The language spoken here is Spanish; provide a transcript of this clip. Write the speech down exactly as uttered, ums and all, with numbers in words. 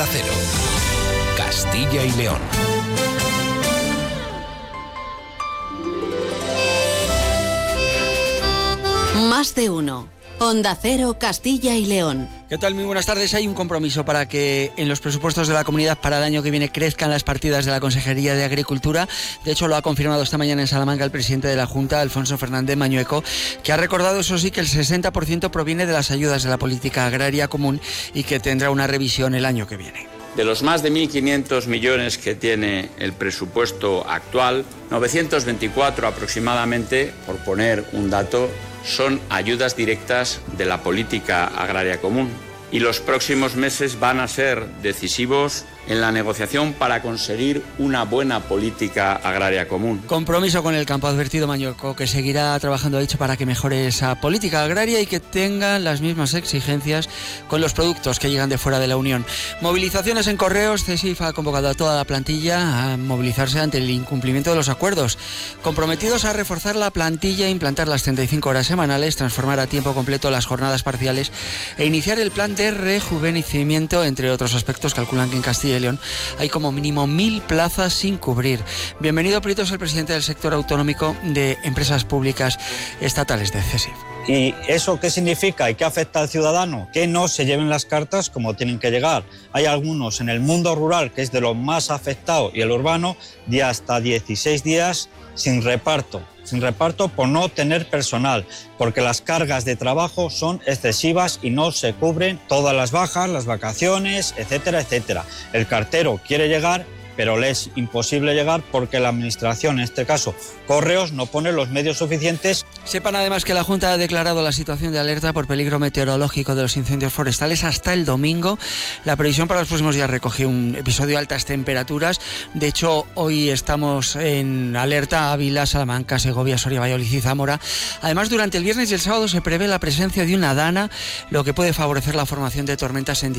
Cero, Castilla y León. Más de uno. Onda Cero, Castilla y León. ¿Qué tal? Muy buenas tardes. Hay un compromiso para que en los presupuestos de la comunidad para el año que viene crezcan las partidas de la Consejería de Agricultura. De hecho, lo ha confirmado esta mañana en Salamanca el presidente de la Junta, Alfonso Fernández Mañueco, que ha recordado, eso sí, que el sesenta por ciento proviene de las ayudas de la política agraria común y que tendrá una revisión el año que viene. De los más de mil quinientos millones que tiene el presupuesto actual, novecientos veinticuatro aproximadamente, por poner un dato, son ayudas directas de la política agraria común. Y los próximos meses van a ser decisivos en la negociación para conseguir una buena política agraria común. Compromiso con el campo, ha advertido Mañueco, que seguirá trabajando, ha dicho, para que mejore esa política agraria y que tengan las mismas exigencias con los productos que llegan de fuera de la Unión. Movilizaciones en Correos. CESIF ha convocado a toda la plantilla a movilizarse ante el incumplimiento de los acuerdos. Comprometidos a reforzar la plantilla, implantar las treinta y cinco horas semanales, transformar a tiempo completo las jornadas parciales e iniciar el plan de rejuvenecimiento, entre otros aspectos. Calculan que en Castilla y León hay como mínimo mil plazas sin cubrir. Bienvenido, Prieto, es el presidente del sector autonómico de empresas públicas estatales de CESIF. ¿Y eso qué significa y qué afecta al ciudadano? Que no se lleven las cartas como tienen que llegar. Hay algunos en el mundo rural, que es de lo más afectado, y el urbano, de hasta dieciséis días sin reparto. Sin reparto por no tener personal, porque las cargas de trabajo son excesivas y no se cubren todas las bajas, las vacaciones, etcétera, etcétera. El cartero quiere llegar, pero le es imposible llegar porque la administración, en este caso Correos, no pone los medios suficientes. Sepan además que la Junta ha declarado la situación de alerta por peligro meteorológico de los incendios forestales hasta el domingo. La previsión para los próximos días recoge un episodio de altas temperaturas. De hecho, hoy estamos en alerta Ávila, Salamanca, Segovia, Soria, Valladolid y Zamora. Además, durante el viernes y el sábado se prevé la presencia de una dana, lo que puede favorecer la formación de tormentas en